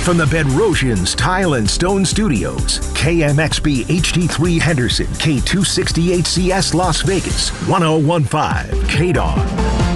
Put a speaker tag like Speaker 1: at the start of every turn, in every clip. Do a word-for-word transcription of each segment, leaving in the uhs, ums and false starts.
Speaker 1: from the Bedrosians Tile and Stone Studios. K M X B H D three Henderson, K two sixty-eight C S Las Vegas, one oh one point five K D O N.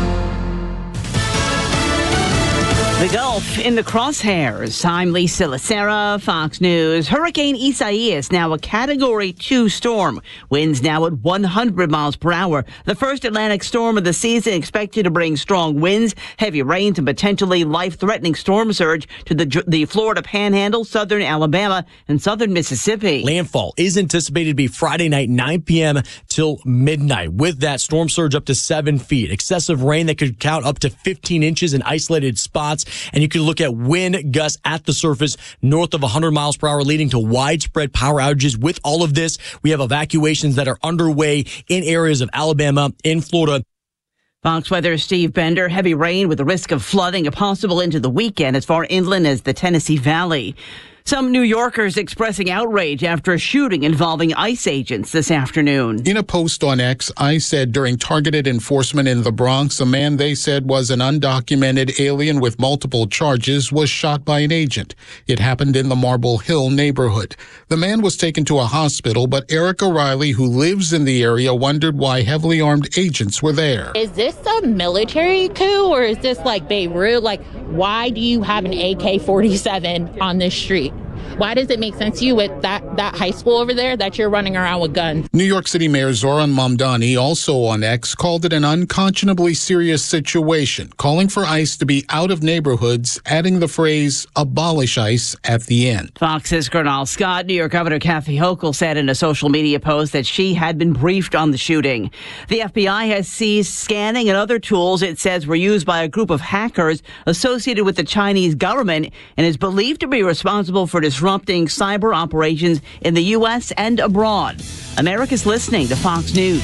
Speaker 2: The Gulf in the crosshairs. I'm Lisa Lacera, Fox News. Hurricane Isaias now a Category two storm. Winds now at one hundred miles per hour. The first Atlantic storm of the season expected to bring strong winds, heavy rains, and potentially life-threatening storm surge to the, the Florida Panhandle, southern Alabama, and southern Mississippi.
Speaker 3: Landfall is anticipated to be Friday night, nine p.m. till midnight. With that, storm surge up to seven feet. Excessive rain that could count up to fifteen inches in isolated spots. And you can look at wind gusts at the surface north of one hundred miles per hour, leading to widespread power outages. With all of this, we have evacuations that are underway in areas of Alabama, in Florida.
Speaker 2: Fox Weather Steve Bender. Heavy rain with the risk of flooding possible into the weekend as far inland as the Tennessee Valley. Some New Yorkers expressing outrage after a shooting involving ICE agents this afternoon.
Speaker 4: In a post on X, ICE said during targeted enforcement in the Bronx, a man they said was an undocumented alien with multiple charges was shot by an agent. It happened in the Marble Hill neighborhood. The man was taken to a hospital, but Erica Riley, who lives in the area, wondered why heavily armed agents were there.
Speaker 5: Is this a military coup or is this like Beirut? Like, why do you have an A K forty-seven on this street? Why does it make sense to you with that, that high school over there that you're running around with guns?
Speaker 4: New York City Mayor Zoran Mamdani, also on X, called it an unconscionably serious situation, calling for ICE to be out of neighborhoods, adding the phrase, abolish ICE at the end.
Speaker 2: Fox's Gernal Scott. New York Governor Kathy Hochul said in a social media post that she had been briefed on the shooting. The F B I has seized scanning and other tools it says were used by a group of hackers associated with the Chinese government and is believed to be responsible for disrupting cyber operations in the U S and abroad. America's listening to Fox News.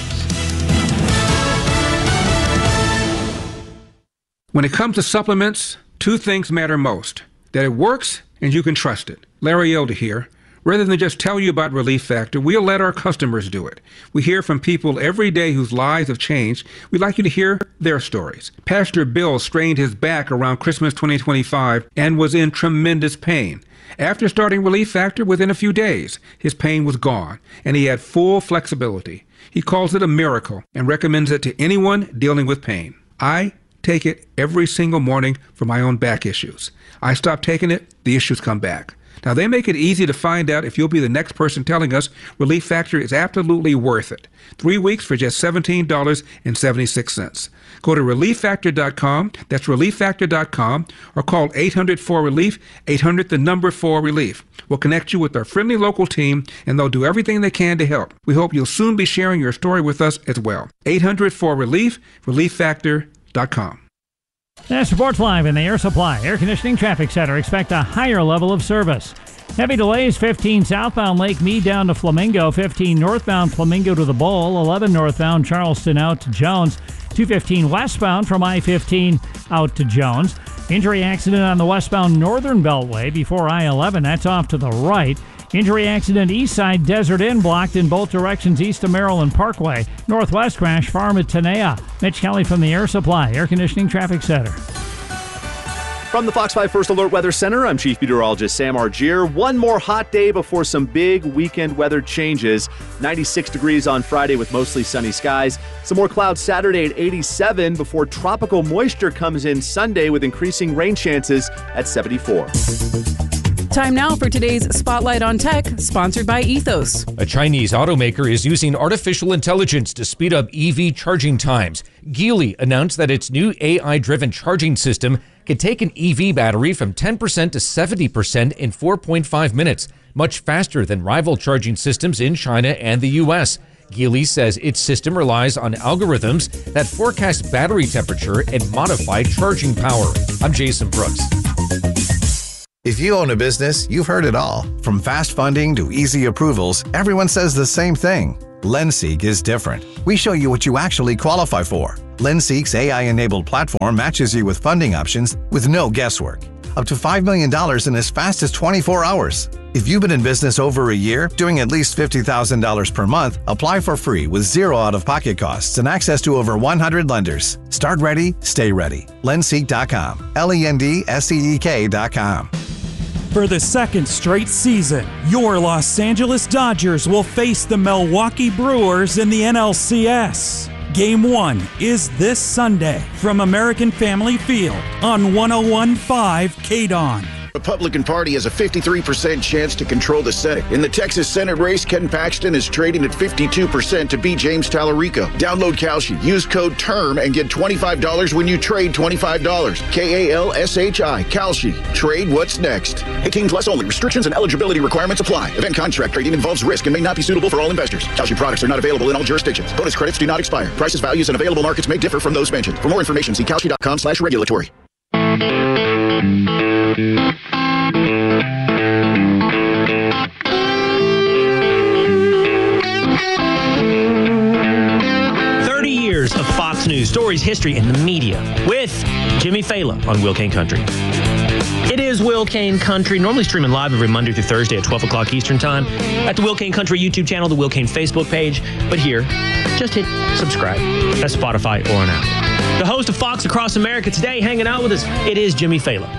Speaker 6: When it comes to supplements, two things matter most: that it works and you can trust it. Larry Elder here. Rather than just tell you about Relief Factor, we'll let our customers do it. We hear from people every day whose lives have changed. We'd like you to hear their stories. Pastor Bill strained his back around Christmas twenty twenty-five and was in tremendous pain. After starting Relief Factor, within a few days, his pain was gone, and he had full flexibility. He calls it a miracle and recommends it to anyone dealing with pain. I take it every single morning for my own back issues. I stop taking it, the issues come back. Now, they make it easy to find out if you'll be the next person telling us Relief Factor is absolutely worth it. Three weeks for just seventeen dollars and seventy-six cents. Go to relief factor dot com, that's relief factor dot com, or call eight hundred four relief, eight hundred the number four relief. We'll connect you with our friendly local team, and they'll do everything they can to help. We hope you'll soon be sharing your story with us as well. eight hundred four relief, relief factor dot com.
Speaker 7: Nash Sports Live in the Air Supply Air Conditioning Traffic Center. Expect a higher level of service. Heavy delays, fifteen southbound Lake Mead down to Flamingo, fifteen northbound Flamingo to the Bowl, eleven northbound Charleston out to Jones, two fifteen westbound from I fifteen out to Jones. Injury accident on the westbound Northern Beltway before I eleven, that's off to the right. Injury accident east side Desert Inn blocked in both directions east of Maryland Parkway. Northwest crash farm at Tenaya. Mitch Kelly from the Air Supply Air Conditioning Traffic Center.
Speaker 8: From the Fox five First Alert Weather Center, I'm Chief Meteorologist Sam Argier. One more hot day before some big weekend weather changes. ninety-six degrees on Friday with mostly sunny skies. Some more clouds Saturday at eighty-seven before tropical moisture comes in Sunday with increasing rain chances at seventy-four.
Speaker 9: Time now for today's Spotlight on Tech, sponsored by Ethos.
Speaker 10: A Chinese automaker is using artificial intelligence to speed up E V charging times. Geely announced that its new A I-driven charging system can take an E V battery from ten percent to seventy percent in four point five minutes, much faster than rival charging systems in China and the U S. Geely says its system relies on algorithms that forecast battery temperature and modify charging power. I'm Jason Brooks.
Speaker 11: If you own a business, you've heard it all. From fast funding to easy approvals, everyone says the same thing. LendSeek is different. We show you what you actually qualify for. LendSeek's A I-enabled platform matches you with funding options with no guesswork. Up to five million dollars in as fast as twenty-four hours. If you've been in business over a year, doing at least fifty thousand dollars per month, apply for free with zero out-of-pocket costs and access to over one hundred lenders. Start ready, stay ready. Lendseek dot com. L E N D S E E K dot com.
Speaker 12: For the second straight season, your Los Angeles Dodgers will face the Milwaukee Brewers in the N L C S. Game one is this Sunday from American Family Field on one oh one point five K D O N.
Speaker 13: Republican Party has a fifty-three percent chance to control the Senate. In the Texas Senate race, Ken Paxton is trading at fifty-two percent to beat James Tallarico. Download Kalshi, use code TERM, and get twenty-five dollars when you trade twenty-five dollars. K A L S H I, Kalshi. Trade what's next. eighteen plus only. Restrictions and eligibility requirements apply. Event contract trading involves risk and may not be suitable for all investors. Kalshi products are not available in all jurisdictions. Bonus credits do not expire. Prices, values, and available markets may differ from those mentioned. For more information, see kalshi.com slash regulatory.
Speaker 14: thirty years of Fox News, stories, history, and the media with Jimmy Fallon on Will Kane Country. It is Will Kane Country, normally streaming live every Monday through Thursday at twelve o'clock Eastern Time at the Will Kane Country YouTube channel, the Will Kane Facebook page. But here, just hit subscribe at Spotify or on Apple. The host of Fox Across America today, hanging out with us, it is Jimmy Fallon.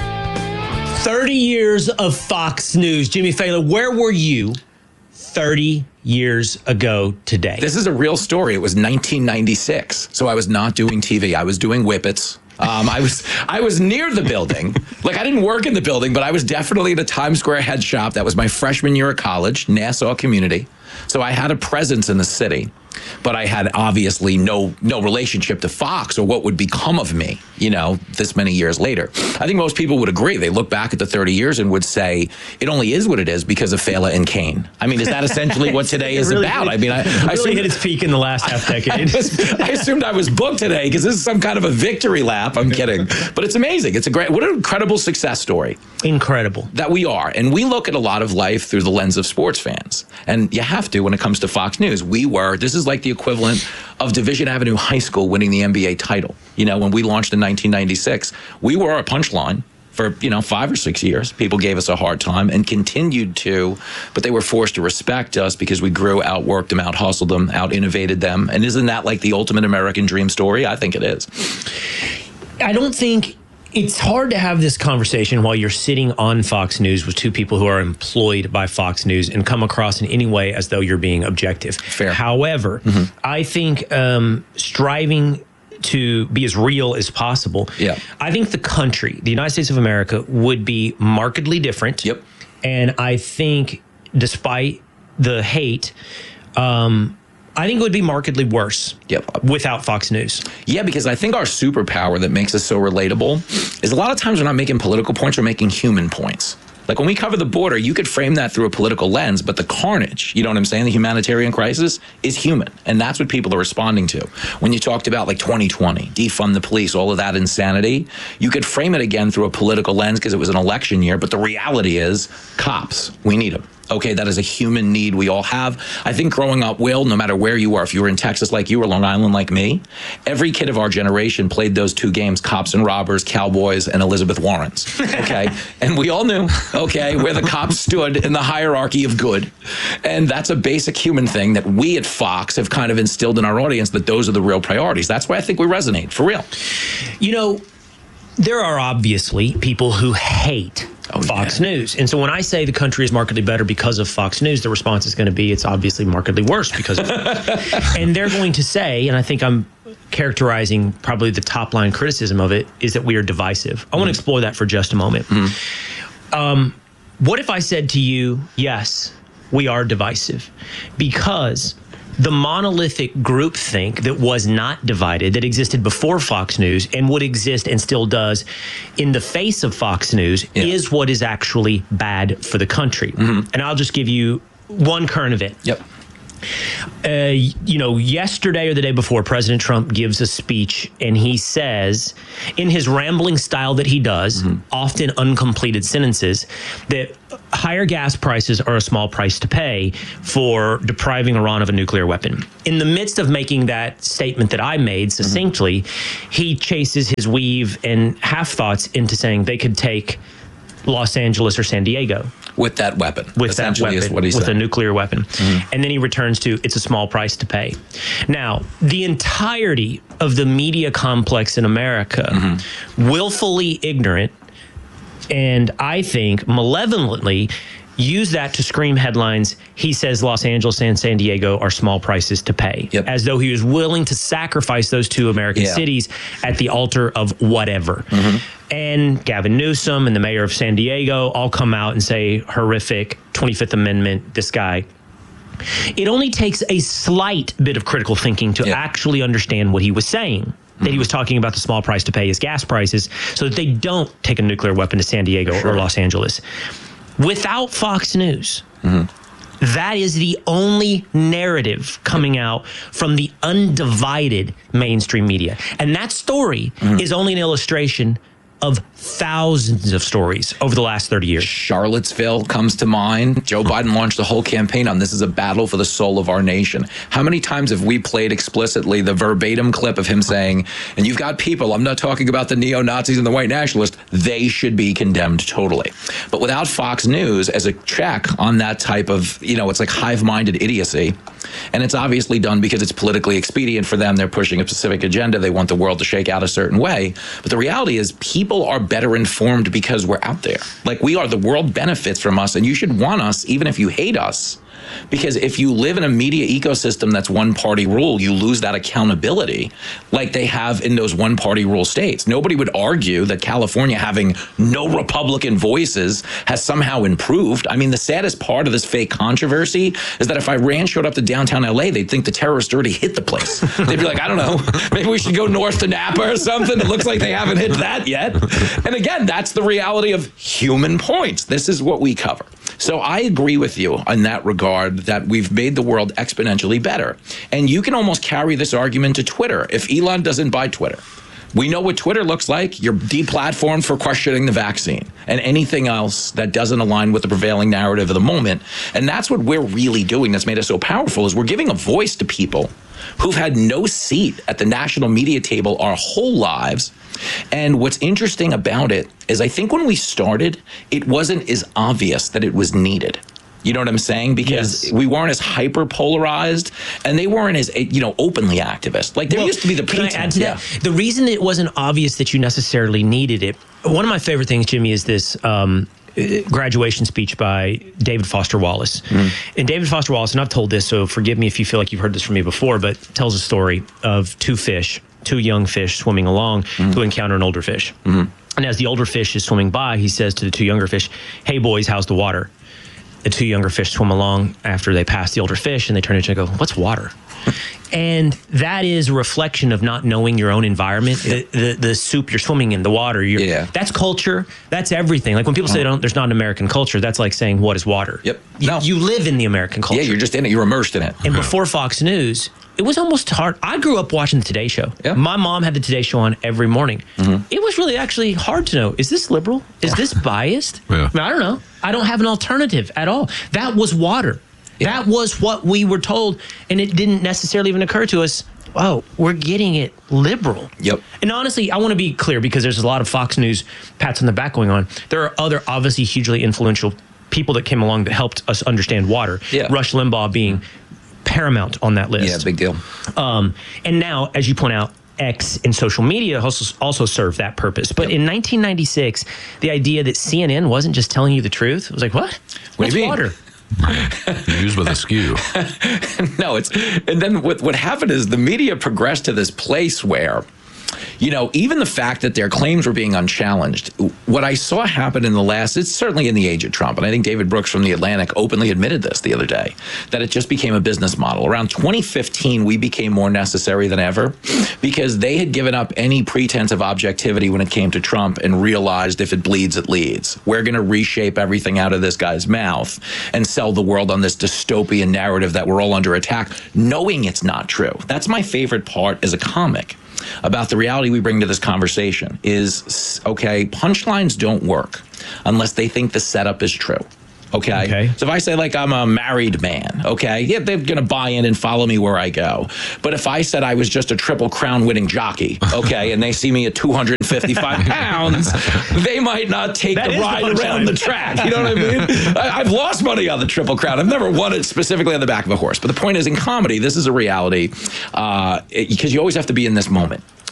Speaker 14: thirty years of Fox News. Jimmy Fallon, where were you thirty years ago today?
Speaker 15: This is a real story. It was nineteen ninety-six. So I was not doing T V. I was doing Whippets. Um, I was I was near the building. Like, I didn't work in the building, but I was definitely at a Times Square head shop. That was my freshman year of college, Nassau Community. So I had a presence in the city, but I had obviously no no relationship to Fox or what would become of me, you know, this many years later. I think most people would agree. They look back at the thirty years and would say it only is what it is because of Fela and Kane. I mean, is that essentially what today is
Speaker 14: really
Speaker 15: about?
Speaker 14: Did,
Speaker 15: I mean, I,
Speaker 14: it
Speaker 15: I
Speaker 14: really
Speaker 15: assumed,
Speaker 14: hit its peak in the last half decade.
Speaker 15: I, was, I assumed I was booked today because this is some kind of a victory lap. I'm kidding. But it's amazing. It's a great, what an incredible success story.
Speaker 14: Incredible.
Speaker 15: That we are. And we look at a lot of life through the lens of sports fans. And you have to when it comes to Fox News. We were, this is like the equivalent of Division Avenue High School winning the N B A title. You know, when we launched in nineteen ninety-six, we were a punchline for, you know, five or six years. People gave us a hard time and continued to, but they were forced to respect us because we grew, outworked them, out-hustled them, out-innovated them. And isn't that like the ultimate American dream story? I think it is.
Speaker 14: I don't think it's hard to have this conversation while you're sitting on Fox News with two people who are employed by Fox News and come across in any way as though you're being objective.
Speaker 15: Fair.
Speaker 14: However, mm-hmm. I think um, striving to be as real as possible,
Speaker 15: yeah.
Speaker 14: I think the country, the United States of America, would be markedly different.
Speaker 15: Yep.
Speaker 14: And I think despite the hate, um, I think it would be markedly worse
Speaker 15: yep.
Speaker 14: without Fox News.
Speaker 15: Yeah, because I think our superpower that makes us so relatable is a lot of times we're not making political points, we're making human points. Like when we cover the border, you could frame that through a political lens, but the carnage, you know what I'm saying, the humanitarian crisis is human. And that's what people are responding to. When you talked about like twenty twenty, defund the police, all of that insanity, you could frame it again through a political lens because it was an election year. But the reality is cops, we need them. Okay, that is a human need we all have. I think growing up, Will, no matter where you are, if you were in Texas like you or Long Island like me, every kid of our generation played those two games, Cops and Robbers, Cowboys, and Elizabeth Warrens. Okay, and we all knew, okay, where the cops stood in the hierarchy of good. And that's a basic human thing that we at Fox have kind of instilled in our audience that those are the real priorities. That's why I think we resonate, for real.
Speaker 14: You know, there are obviously people who hate Oh, Fox yeah. News. And so when I say the country is markedly better because of Fox News, the response is going to be it's obviously markedly worse because of Fox. And they're going to say, and I think I'm characterizing probably the top line criticism of it, is that we are divisive. I mm. want to explore that for just a moment. Mm. Um, what if I said to you, yes, we are divisive because the monolithic groupthink that was not divided, that existed before Fox News and would exist and still does in the face of Fox News, yeah. is what is actually bad for the country. Mm-hmm. And I'll just give you one current event.
Speaker 15: Yep.
Speaker 14: Uh, you know, yesterday or the day before, President Trump gives a speech and he says, in his rambling style that he does, mm-hmm. often uncompleted sentences, that higher gas prices are a small price to pay for depriving Iran of a nuclear weapon. In the midst of making that statement that I made succinctly, mm-hmm. he chases his weave and half thoughts into saying they could take Los Angeles or San Diego.
Speaker 15: With that weapon.
Speaker 14: With that weapon,
Speaker 15: is what he
Speaker 14: with
Speaker 15: said.
Speaker 14: a nuclear weapon. Mm-hmm. And then he returns to, it's a small price to pay. Now, the entirety of the media complex in America, mm-hmm. willfully ignorant, and I think malevolently use that to scream headlines. He says Los Angeles and San Diego are small prices to pay, yep. as though he was willing to sacrifice those two American yeah. cities at the altar of whatever. Mm-hmm. And Gavin Newsom and the mayor of San Diego all come out and say, horrific, twenty-fifth Amendment, this guy. It only takes a slight bit of critical thinking to yep. actually understand what he was saying. Mm-hmm. That he was talking about the small price to pay is gas prices so that they don't take a nuclear weapon to San Diego sure. or Los Angeles. Without Fox News, mm-hmm. that is the only narrative coming out from the undivided mainstream media. And that story mm-hmm. is only an illustration of thousands of stories over the last thirty years.
Speaker 15: Charlottesville comes to mind. Joe Biden launched a whole campaign on this is a battle for the soul of our nation. How many times have we played explicitly the verbatim clip of him saying, and you've got people, I'm not talking about the neo-Nazis and the white nationalists, they should be condemned totally. But without Fox News as a check on that type of, you know, it's like hive-minded idiocy. And it's obviously done because it's politically expedient for them. They're pushing a specific agenda. They want the world to shake out a certain way. But the reality is people are better informed because we're out there. Like we are, the world benefits from us, and you should want us even if you hate us. Because if you live in a media ecosystem that's one party rule, you lose that accountability like they have in those one party rule states. Nobody would argue that California having no Republican voices has somehow improved. I mean, the saddest part of this fake controversy is that if Iran showed up to downtown L A, they'd think the terrorists already hit the place. They'd be like, I don't know, maybe we should go north to Napa or something. It looks like they haven't hit that yet. And again, that's the reality of human points. This is what we cover. So I agree with you in that regard that we've made the world exponentially better. And you can almost carry this argument to Twitter. If Elon doesn't buy Twitter, we know what Twitter looks like. You're deplatformed for questioning the vaccine and anything else that doesn't align with the prevailing narrative of the moment. And that's what we're really doing that's made us so powerful is we're giving a voice to people who've had no seat at the national media table our whole lives. And what's interesting about it is I think when we started, it wasn't as obvious that it was needed. You know what I'm saying? Because yes. we weren't as hyper polarized and they weren't as, you know, openly activist. Like there well, used to be the pretense.
Speaker 14: Can I add to that? Yeah. The reason it wasn't obvious that you necessarily needed it, one of my favorite things, Jimmy, is this um, graduation speech by David Foster Wallace. Mm. And David Foster Wallace, and I've told this, so forgive me if you feel like you've heard this from me before, but tells a story of two fish, two young fish swimming along mm. who encounter an older fish. Mm-hmm. And as the older fish is swimming by, he says to the two younger fish, hey boys, how's the water? The two younger fish swim along after they pass the older fish and they turn to each other and go, what's water? And that is a reflection of not knowing your own environment, the, the, the soup you're swimming in, the water. You're, yeah. That's culture. That's everything. Like when people say don't, there's not an American culture, that's like saying, what is water? Yep. You, no. you live in the American culture.
Speaker 15: Yeah, you're just in it. You're immersed in it.
Speaker 14: And before Fox News, it was almost hard. I grew up watching the Today Show. Yeah. My mom had the Today Show on every morning. Mm-hmm. It was really actually hard to know, is this liberal? Is this biased? Yeah. I mean, I don't know. I don't have an alternative at all. That was water. Yeah. That was what we were told, and it didn't necessarily even occur to us, wow, we're getting it liberal.
Speaker 15: Yep.
Speaker 14: And honestly, I want to be clear because there's a lot of Fox News pats on the back going on. There are other obviously hugely influential people that came along that helped us understand water. Yeah. Rush Limbaugh being paramount on that list.
Speaker 15: Yeah, big deal.
Speaker 14: Um, and now, as you point out, X and social media also, also serve that purpose. But yep. in nineteen ninety-six, the idea that C N N wasn't just telling you the truth, it was like, what?
Speaker 15: What
Speaker 14: What's
Speaker 15: do you mean?
Speaker 14: Water?
Speaker 16: Used with a skew.
Speaker 15: No, it's, and then what, what happened is the media progressed to this place where, you know, even the fact that their claims were being unchallenged, what I saw happen in the last, it's certainly in the age of Trump, and I think David Brooks from The Atlantic openly admitted this the other day, that it just became a business model. Around twenty fifteen, we became more necessary than ever because they had given up any pretense of objectivity when it came to Trump and realized if it bleeds, it leads. We're going to reshape everything out of this guy's mouth and sell the world on this dystopian narrative that we're all under attack, knowing it's not true. That's my favorite part as a comic about the reality we bring to this conversation is, okay, punchlines don't work unless they think the setup is true. Okay? okay. So if I say, like, I'm a married man, okay, yeah, they're going to buy in and follow me where I go. But if I said I was just a Triple Crown winning jockey, okay, and they see me at two hundred fifty-five pounds, they might not take that the ride the around the track. You know what I mean? I, I've lost money on the Triple Crown. I've never won it specifically on the back of a horse. But the point is, in comedy, this is a reality uh, because you always have to be in this moment.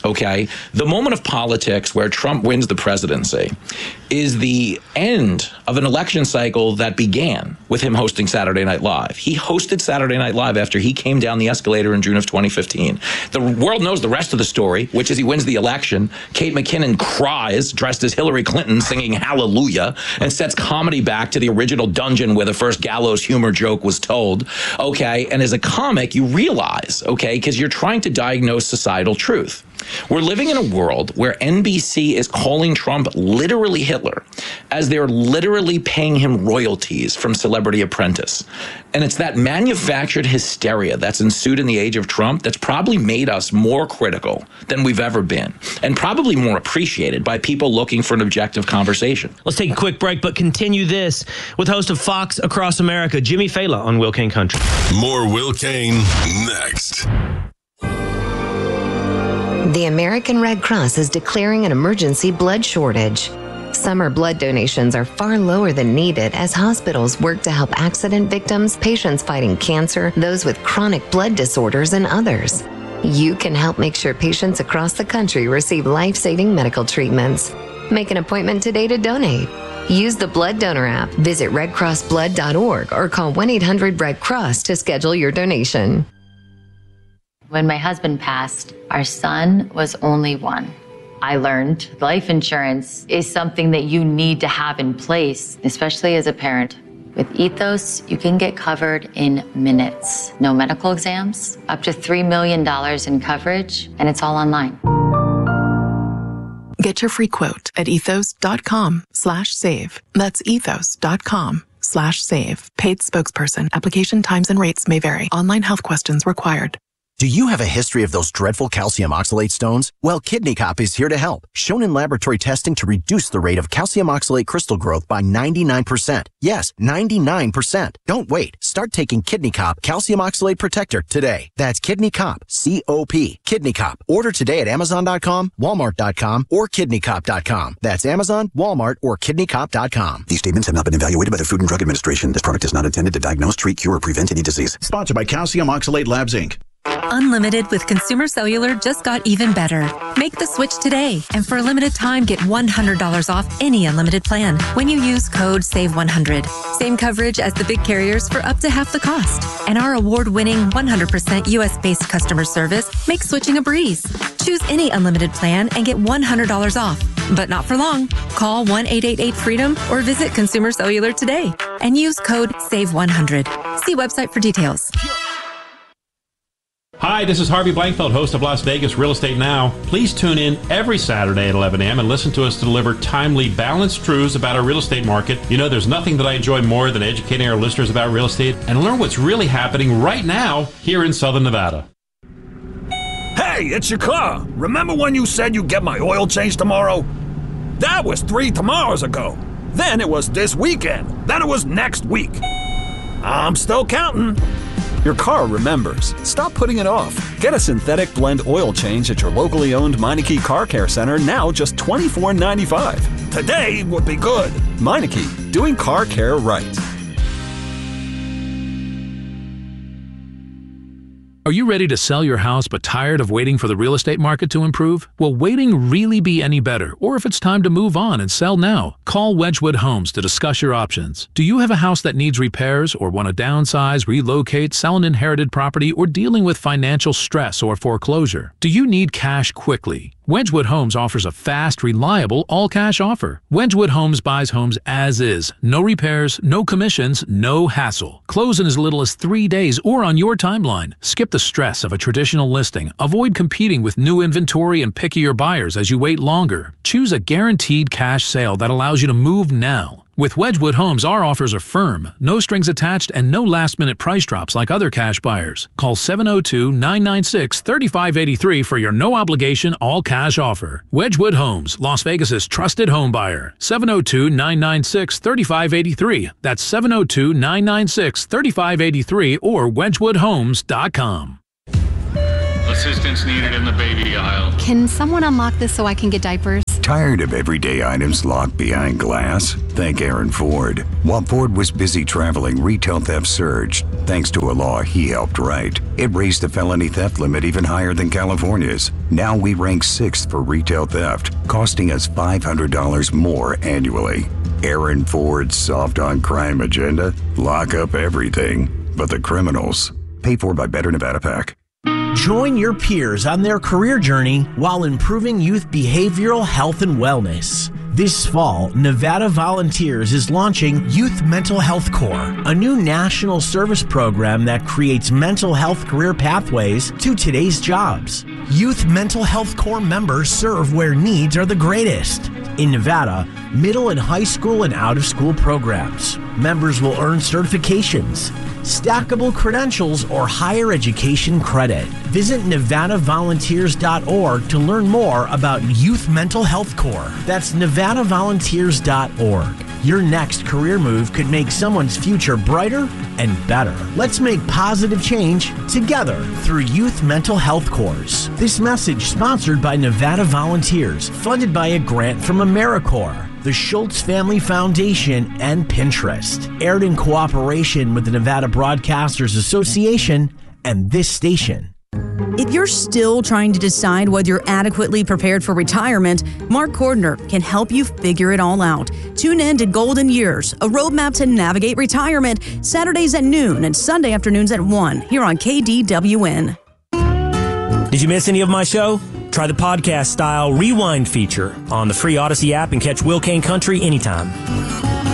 Speaker 15: okay? The moment of politics where Trump wins the presidency is the end of an election cycle that began with him hosting Saturday Night Live. He hosted Saturday Night Live after he came down the escalator in June of twenty fifteen. The world knows the rest of the story, which is he wins the election. Kate McKinnon cries, dressed as Hillary Clinton, singing Hallelujah, and sets comedy back to the original dungeon where the first gallows humor joke was told, okay? And as a comic, you realize, okay, because you're trying to diagnose societal truth. We're living in a world where N B C is calling Trump literally Hitler, as they're literally paying him royalties from Celebrity Apprentice. And it's that manufactured hysteria that's ensued in the age of Trump that's probably made us more critical than we've ever been, and probably more appreciated by people looking for an objective conversation.
Speaker 14: Let's take a quick break, but continue this with host of Fox Across America, Jimmy Fallon, on Will Cain Country.
Speaker 17: More Will Cain next.
Speaker 18: The American Red Cross is declaring an emergency blood shortage. Summer blood donations are far lower than needed as hospitals work to help accident victims, patients fighting cancer, those with chronic blood disorders, and others. You can help make sure patients across the country receive life-saving medical treatments. Make an appointment today to donate. Use the Blood Donor app, visit red cross blood dot org, or call one eight hundred red cross to schedule your donation.
Speaker 19: When my husband passed, our son was only one. I learned life insurance is something that you need to have in place, especially as a parent. With Ethos, you can get covered in minutes. No medical exams, up to three million dollars in coverage, and it's all online.
Speaker 20: Get your free quote at ethos.com slash save. That's ethos.com slash save. Paid spokesperson. Application times and rates may vary. Online health questions required.
Speaker 21: Do you have a history of those dreadful calcium oxalate stones? Well, Kidney Cop is here to help. Shown in laboratory testing to reduce the rate of calcium oxalate crystal growth by ninety-nine percent. Yes, ninety-nine percent. Don't wait. Start taking Kidney Cop Calcium Oxalate Protector today. That's Kidney Cop, C O P. Kidney Cop. Order today at amazon dot com, walmart dot com, or kidney cop dot com. That's Amazon, Walmart, or kidney cop dot com.
Speaker 22: These statements have not been evaluated by the Food and Drug Administration. This product is not intended to diagnose, treat, cure, or prevent any disease.
Speaker 23: Sponsored by Calcium Oxalate Labs, Incorporated.
Speaker 24: Unlimited with Consumer Cellular just got even better. Make the switch today, and for a limited time, get one hundred dollars off any unlimited plan when you use code save one hundred. Same coverage as the big carriers for up to half the cost. And our award-winning one hundred percent U S-based customer service makes switching a breeze. Choose any unlimited plan and get one hundred dollars off. But not for long. Call one eight eight eight freedom or visit Consumer Cellular today and use code save one hundred. See website for details.
Speaker 25: Hi, this is Harvey Blankfeld, host of Las Vegas Real Estate Now. Please tune in every Saturday at eleven a.m. and listen to us to deliver timely, balanced truths about our real estate market. You know, there's nothing that I enjoy more than educating our listeners about real estate and learn what's really happening right now here in Southern Nevada.
Speaker 26: Hey, it's your car. Remember when you said you'd get my oil change tomorrow? That was three tomorrows ago. Then it was this weekend. Then it was next week. I'm still counting. Your car remembers. Stop putting it off. Get a synthetic blend oil change at your locally owned Meineke Car Care Center, now just twenty-four ninety-five. Today would be good. Meineke, doing car care right.
Speaker 27: Are you ready to sell your house but tired of waiting for the real estate market to improve? Will waiting really be any better? Or if it's time to move on and sell now? Call Wedgwood Homes to discuss your options. Do you have a house that needs repairs or want to downsize, relocate, sell an inherited property, or dealing with financial stress or foreclosure? Do you need cash quickly? Wedgwood Homes offers a fast, reliable, all-cash offer. Wedgwood Homes buys homes as is. No repairs, no commissions, no hassle. Close in as little as three days or on your timeline. Skip the stress of a traditional listing. Avoid competing with new inventory and pickier buyers as you wait longer. Choose a guaranteed cash sale that allows you to move now. With Wedgwood Homes, our offers are firm, no strings attached, and no last-minute price drops like other cash buyers. Call seven oh two, nine nine six, three five eight three for your no-obligation, all-cash offer. Wedgwood Homes, Las Vegas's trusted home buyer. seven oh two, nine nine six, three five eight three. That's seven oh two, nine nine six, three five eight three or wedgwood homes dot com.
Speaker 28: Assistance needed in the baby aisle.
Speaker 29: Can someone unlock this so I can get diapers?
Speaker 1: Tired of everyday items locked behind glass? Thank Aaron Ford. While Ford was busy traveling, retail theft surged. Thanks to a law he helped write, it raised the felony theft limit even higher than California's. Now we rank sixth for retail theft, costing us five hundred dollars more annually. Aaron Ford's soft on crime agenda? Lock up everything but the criminals. Paid for by Better Nevada PAC.
Speaker 2: Join your peers on their career journey while improving youth behavioral health and wellness. This fall, Nevada Volunteers is launching Youth Mental Health Corps, a new national service program that creates mental health career pathways to today's jobs. Youth Mental Health Corps members serve where needs are the greatest. In Nevada, middle and high school and out-of-school programs. Members will earn certifications, stackable credentials, or higher education credit. Visit nevada volunteers dot org to learn more about Youth Mental Health Corps. That's nevada volunteers dot org. Your next career move could make someone's future brighter and better. Let's make positive change together through Youth Mental Health Corps. This message sponsored by Nevada Volunteers, funded by a grant from AmeriCorps, the Schultz Family Foundation, and Pinterest. Aired in cooperation with the Nevada Broadcasters Association and this station.
Speaker 3: If you're still trying to decide whether you're adequately prepared for retirement, Mark Cordner can help you figure it all out. Tune in to Golden Years, a roadmap to navigate retirement, Saturdays at noon and Sunday afternoons at one, here on K D W N.
Speaker 4: Did you miss any of my show? Try the podcast-style rewind feature on the free Odyssey app and catch Will Kane Country anytime.